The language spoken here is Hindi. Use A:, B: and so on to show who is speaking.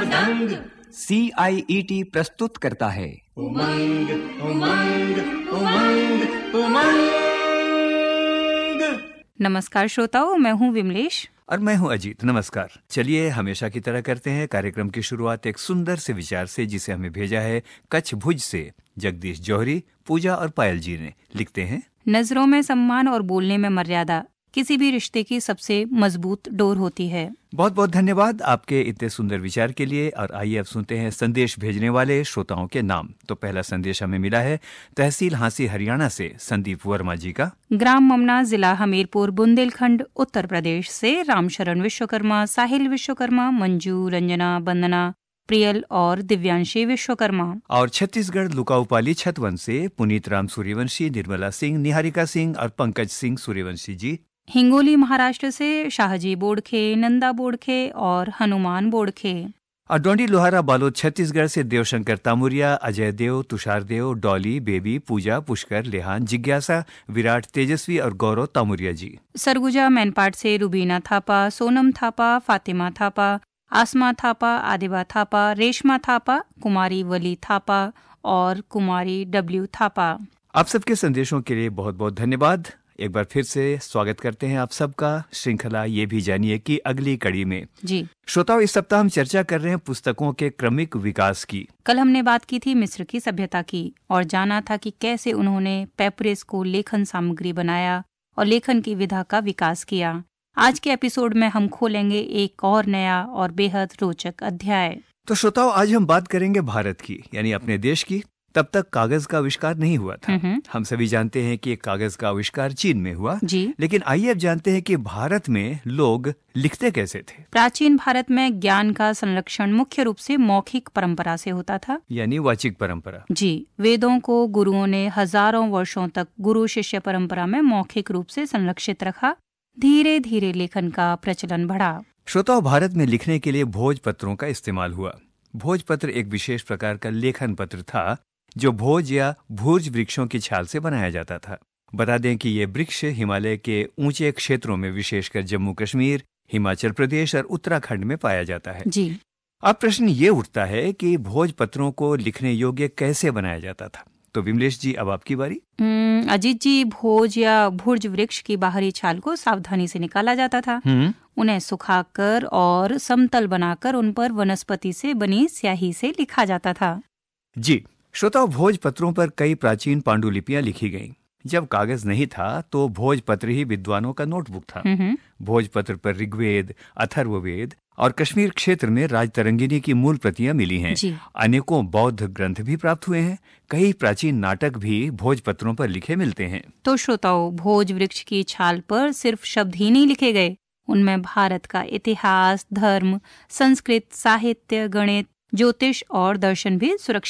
A: मृदंग।
B: CIET प्रस्तुत करता है
A: उमंग उमंग उमंग उमंग।
C: नमस्कार श्रोताओ, मैं हूँ विमलेश
B: और मैं हूँ अजीत। नमस्कार। चलिए हमेशा की तरह करते हैं कार्यक्रम की शुरुआत एक सुंदर से विचार से, जिसे हमें भेजा है कच्छ भुज से जगदीश जौहरी, पूजा और पायल जी ने। लिखते हैं,
C: नजरों में सम्मान और बोलने में मर्यादा किसी भी रिश्ते की सबसे मजबूत डोर होती है।
B: बहुत बहुत धन्यवाद आपके इतने सुंदर विचार के लिए। और आइए अब सुनते हैं संदेश भेजने वाले श्रोताओं के नाम। तो पहला संदेश हमें मिला है तहसील हांसी हरियाणा से संदीप वर्मा जी का।
C: ग्राम ममना, जिला हमीरपुर, बुंदेलखंड, उत्तर प्रदेश से रामशरण विश्वकर्मा, साहिल विश्वकर्मा, मंजू, रंजना, वंदना, प्रियल और दिव्यांशी विश्वकर्मा।
B: और छत्तीसगढ़ लुकाउपाली छतवन से पुनीत राम सूर्यवंशी, निर्मला सिंह, निहारिका सिंह और पंकज सिंह सूर्यवंशी जी।
C: हिंगोली महाराष्ट्र से शाहजी बोड़खे, नंदा बोड़खे और हनुमान बोड़खे।
B: और डोंडी लोहारा बालोद छत्तीसगढ़ से देवशंकर तामुरिया, अजय देव, तुषार देव, डॉली, बेबी, पूजा, पुष्कर, लेहान, जिज्ञासा, विराट, तेजस्वी और गौरव तामुरिया जी।
C: सरगुजा मैनपाट से रुबीना थापा, सोनम थापा, फातिमा थापा, आसमा थापा, आदिबा थापा, रेशमा थापा, कुमारी वली थापा और कुमारी W थापा।
B: आप सबके संदेशों के लिए बहुत बहुत धन्यवाद। एक बार फिर से स्वागत करते हैं आप सबका श्रृंखला ये भी जानिए कि अगली कड़ी में।
C: जी
B: श्रोताओं, इस सप्ताह हम चर्चा कर रहे हैं पुस्तकों के क्रमिक विकास की।
C: कल हमने बात की थी मिस्र की सभ्यता की और जाना था कि कैसे उन्होंने पेपरस को लेखन सामग्री बनाया और लेखन की विधा का विकास किया। आज के एपिसोड में हम खोलेंगे एक और नया और बेहद रोचक अध्याय।
B: तो श्रोताओं, आज हम बात करेंगे भारत की, यानी अपने देश की। तब तक कागज का आविष्कार नहीं हुआ था। हम सभी जानते हैं कि कागज का आविष्कार चीन में हुआ
C: जी।
B: लेकिन आइए अब जानते हैं कि भारत में लोग लिखते कैसे थे।
C: प्राचीन भारत में ज्ञान का संरक्षण मुख्य रूप से मौखिक परंपरा से होता था,
B: यानी वाचिक परंपरा।
C: जी। वेदों को गुरुओं ने हजारों वर्षों तक गुरु शिष्य परंपरा में मौखिक रूप से संरक्षित रखा। धीरे धीरे लेखन का प्रचलन बढ़ा।
B: श्रोताओं, भारत में लिखने के लिए भोजपत्रों का इस्तेमाल हुआ। भोजपत्र एक विशेष प्रकार का लेखन पत्र था जो भोज या भूर्ज वृक्षों की छाल से बनाया जाता था। बता दें कि ये वृक्ष हिमालय के ऊंचे क्षेत्रों में, विशेषकर जम्मू कश्मीर, हिमाचल प्रदेश और उत्तराखंड में पाया जाता है।
C: जी।
B: अब प्रश्न ये उठता है कि भोजपत्रों को लिखने योग्य कैसे बनाया जाता था। तो विमलेश जी, अब आपकी बारी।
C: अजीत जी, भोज या भुर्ज वृक्ष की बाहरी छाल को सावधानी से निकाला जाता था। उन्हें सुखाकर और समतल बनाकर उन पर वनस्पति से बनी स्याही से लिखा जाता था।
B: जी श्रोताओ, भोजपत्रों पर कई प्राचीन पांडुलिपियां लिखी गईं। जब कागज नहीं था तो भोजपत्र ही विद्वानों का नोटबुक था। भोजपत्र पर ऋग्वेद, अथर्ववेद और कश्मीर क्षेत्र में राजतरंगिनी की मूल प्रतियां मिली हैं। अनेकों बौद्ध ग्रंथ भी प्राप्त हुए हैं। कई प्राचीन नाटक भी भोजपत्रों पर लिखे मिलते हैं।
C: तो श्रोताओ, भोज वृक्ष की छाल पर सिर्फ शब्द ही नहीं लिखे गए, उनमें भारत का इतिहास, धर्म, संस्कृत, साहित्य, गणित, ज्योतिष और दर्शन भी सुरक्षित